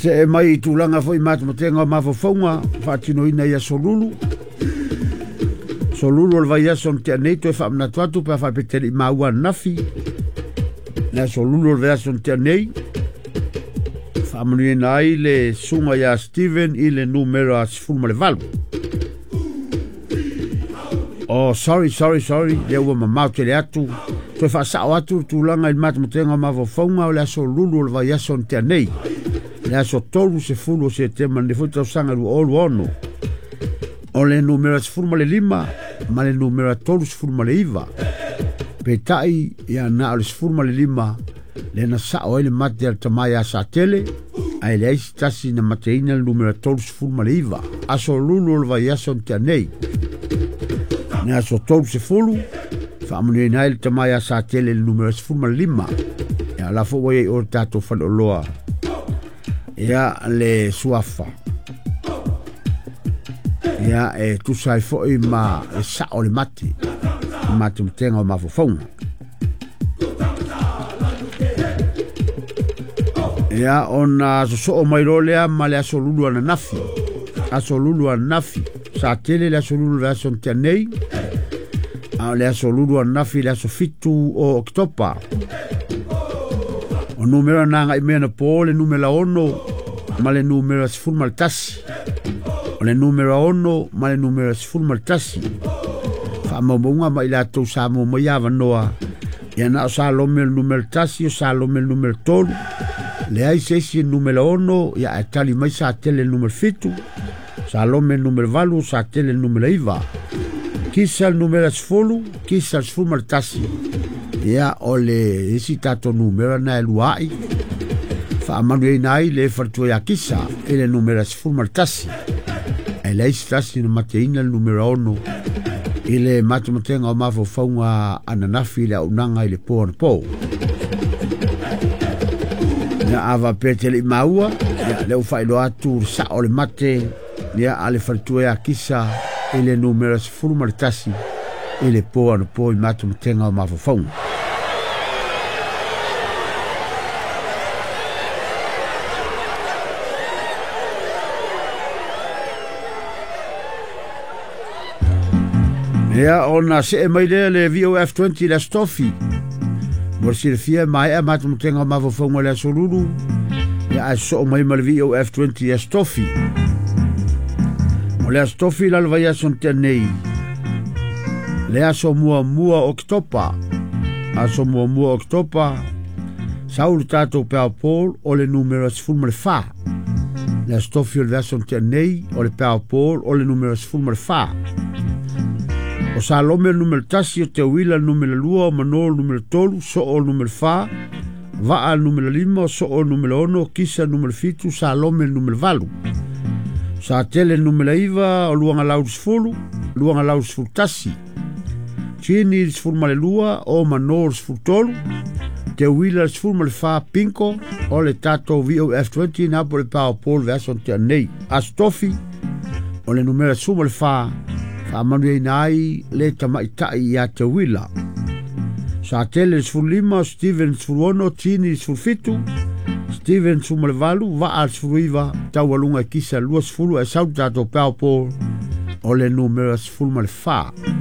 Se mai tūlanga foi matumatenga mafofonga whaatinoina ia solulu. Solulu al vai aso te aneito e whaamnatu atu pa whapeteri maua nafi. Na solulu al vai aso te anei. Whaamanuina ai le sunga ia Steven i le numero a sifurma le valu. Oh, sorry. Le ua mamau te le atu. Toi whaasao atu tūlanga i matumatenga mafofonga o le aso lulu al vai aso te anei. Le aso tolu se fulu se tema ne foi tau sanga lu olu ono. O le numero se fulu ma le lima, ma le numero tolu se fulu ma le iva. Pe tai ia na o le se fulu ma le lima, le na sa o ele mate al tamai a sa tele, ai le eisi tasi na mateina le numero tolu se fulu ma le iva. Aso lulu ol vai aso te anei. Ne aso tolu se fulu, whaamunu ina ele tamai a sa tele le numero se fulu ma le lima. Ia la fo wai o tato whanoloa. Ia le suafa. Ia e tusai foi ma e sao le mati. Mati mtenga o mafofonga. Ia ona so o mairolea ma le aso lulu ana nafi. Aso lulu ana nafi. Sa tele le aso lulu le aso ntianei. Le aso lulu ana nafi le aso fitu o oktopa. O numero nanga i mea po le numero ono ma le numero sifuru ma le tasi. O le numero ono ma le numero sifuru ma le tasi. Whaamamunga ma i latou sa mo mai awa noa. Ia na o sa lome le numero tasi o sa lome le numero tolu. Le ai seisi le numero ono ia e tali mai sa tele le numero fitu. Sa lome le numero valu sa tele le numero iva. Kisa le numero sifuru, kisa le sifuru ma le tasi. Ia o le isi tato numero na e luai. Whaamanu e nai le whartua ia kisa e le numero sifuru ma le tasi. E le isi tasi na mateina le numero ono. I le matematenga o mafofonga ananafi le aunanga i le po na po. Ia awa petele i maua. Ia le uwhailo atu sa o le mate. Ia ale whartua ia kisa e le numero sifuru ma le tasi. I le po na po i matematenga o mafofonga. Ia ona se e mai le VOF20 le stofi. Mor si le fia mai e matumutenga mafofonga le asolulu. Ia e so mai ma le VOF20 le stofi. O le stofi la vai ason tenei. Le aso mua oktopa. Aso mua oktopa. Saul tato pea Paul o le numero sifuru le fa. Le stofi o le ason tenei o le pea Paul o le numero sifuru le fa. O sa lome el numero tasi o te wila el numero lua o mano el numero tolu so o el numero fa va al numero lima so o el numero ono kisa el numero fitu sa lome el numero valu sa tele el numero iva o luanga laus fulu tasi chini il sfulu male lua o mano il sfulu tolu te wila il sfulu male fa pinko o le tato VOF20 na po le pao pol verso te anei astofi o le numero sumo le fa Amanu e nai le tamaitai ia te wila. Sa tele sfuru lima, Steven sfuru ono, Tini sfuru fitu, Steven sfuru malevalu, Vaa sfuru iva, tau alunga kisa lua sfuru e sau tato pao po o le numero sfuru malefa.